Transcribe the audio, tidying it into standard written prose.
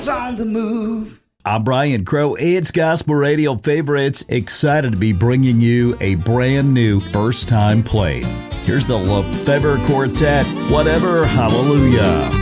Devil's on the move. I'm Brian Crow. It's Gospel Radio Favorites. Excited to be bringing you a brand new First Time Played. Here's the LeFevre Quartet, Whatever, Hallelujah.